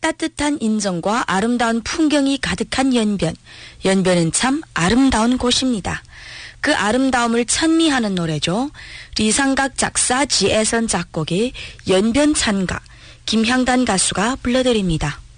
따뜻한 인정과 아름다운 풍경이 가득한 연변. 연변은 참 아름다운 곳입니다. 그 아름다움을 찬미하는 노래죠. 리상각 작사 지혜선 작곡의 연변찬가 김향단 가수가 불러드립니다.